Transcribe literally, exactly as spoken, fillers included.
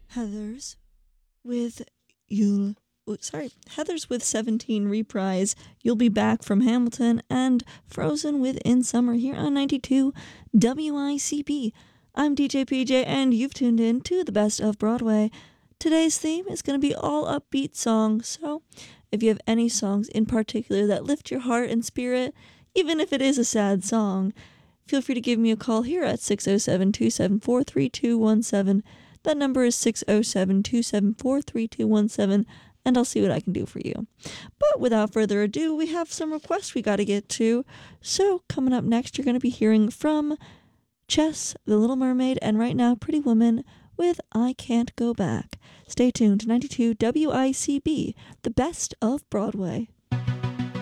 Heathers with you'll oh, sorry, Heathers with seventeen reprise. You'll be back from Hamilton and Frozen with In Summer here on ninety-two W I C B. I'm D J P J and you've tuned in to the best of Broadway. Today's theme is going to be all upbeat songs, so if you have any songs in particular that lift your heart and spirit, even if it is a sad song, feel free to give me a call here at six oh seven, two seven four, three two one seven. That number is six oh seven, two seven four, three two one seven, and I'll see what I can do for you. But without further ado, we have some requests we got to get to. So coming up next, you're going to be hearing from Chess, The Little Mermaid, and right now Pretty Woman with I Can't Go Back. Stay tuned to ninety-two W I C B, the best of Broadway.